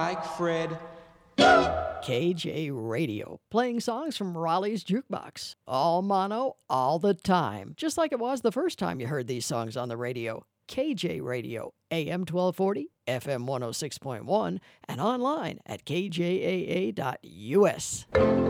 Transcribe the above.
Mike, Fred. KJ Radio, playing songs from Raleigh's Jukebox. All mono, all the time. Just like it was the first time you heard these songs on the radio. KJ Radio, AM 1240, FM 106.1, and online at kjaa.us.